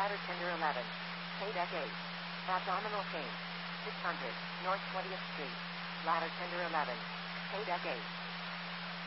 Ladder tender 11. Pay deck 8. Abdominal pain. 600, North 20th Street. Ladder tender 11. Pay deck 8.